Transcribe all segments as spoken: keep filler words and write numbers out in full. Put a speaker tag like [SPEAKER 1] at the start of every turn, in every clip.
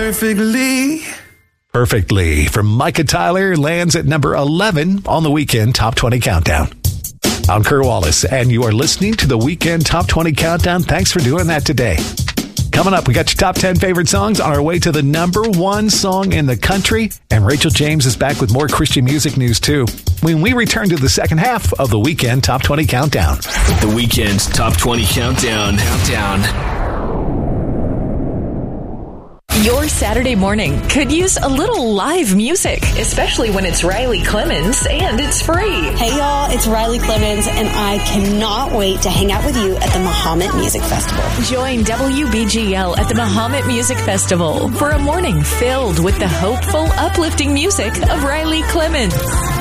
[SPEAKER 1] Perfectly.
[SPEAKER 2] Perfectly from Micah Tyler lands at number eleven on the Weekend Top twenty Countdown. I'm Kerr Wallace, and you are listening to the Weekend Top twenty Countdown. Thanks for doing that today. Coming up, we got your top ten favorite songs on our way to the number one song in the country. And Rachel James is back with more Christian music news, too, when we return to the second half of the Weekend Top twenty Countdown.
[SPEAKER 3] The Weekend Top twenty Countdown. Countdown.
[SPEAKER 4] Your Saturday morning could use a little live music, especially when it's Riley Clemens and it's free.
[SPEAKER 5] Hey y'all, it's Riley Clemens, and I cannot wait to hang out with you at the Mahomet Music Festival.
[SPEAKER 4] Join W B G L at the Mahomet Music Festival for a morning filled with the hopeful, uplifting music of Riley Clemens.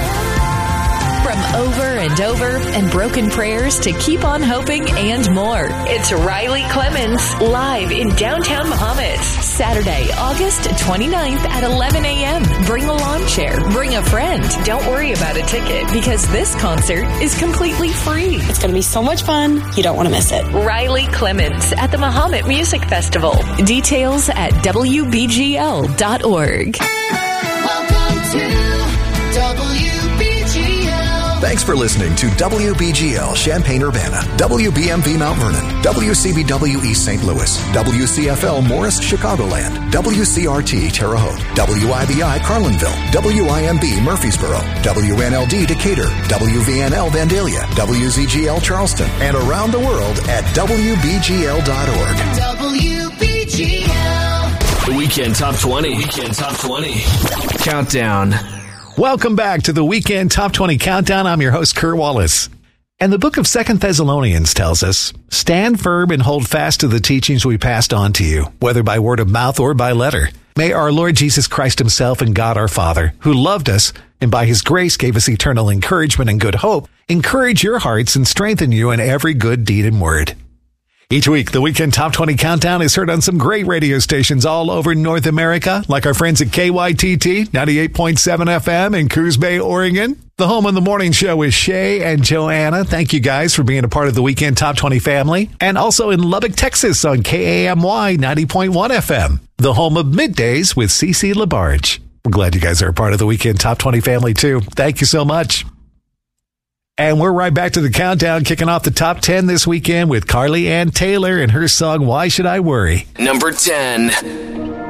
[SPEAKER 4] From Over and Over and Broken Prayers to Keep on Hoping and more. It's Riley Clemens live in downtown Mahomet. Saturday, August twenty-ninth at eleven a.m. Bring a lawn chair. Bring a friend. Don't worry about a ticket because this concert is completely free.
[SPEAKER 5] It's going to be so much fun. You don't want to miss it.
[SPEAKER 4] Riley Clemens at the Mahomet Music Festival. Details at W B G L dot org.
[SPEAKER 6] Welcome to W B G L.
[SPEAKER 7] Thanks for listening to W B G L Champaign-Urbana, W B M V Mount Vernon, W C B W East Saint Louis, W C F L Morris Chicagoland, W C R T Terre Haute, W I B I Carlinville, W I M B Murfreesboro, W N L D Decatur, W V N L Vandalia, W Z G L Charleston, and around the world at W B G L dot org.
[SPEAKER 6] W B G L.
[SPEAKER 3] The Weekend Top twenty. Weekend Top twenty. Countdown.
[SPEAKER 2] Welcome back to the Weekend Top twenty Countdown. I'm your host, Kerr Wallace. And the book of Second Thessalonians tells us, stand firm and hold fast to the teachings we passed on to you, whether by word of mouth or by letter. May our Lord Jesus Christ himself and God our Father, who loved us and by his grace gave us eternal encouragement and good hope, encourage your hearts and strengthen you in every good deed and word. Each week, the Weekend Top twenty Countdown is heard on some great radio stations all over North America, like our friends at K Y T T ninety-eight point seven F M in Coos Bay, Oregon. The home of the morning show is Shay and Joanna. Thank you guys for being a part of the Weekend Top twenty family. And also in Lubbock, Texas on K A M Y ninety point one F M, the home of Middays with Cece LaBarge. We're glad you guys are a part of the Weekend Top twenty family too. Thank you so much. And we're right back to the countdown, kicking off the top ten this weekend with Carly Ann Taylor and her song, Why Should I Worry?
[SPEAKER 3] Number ten.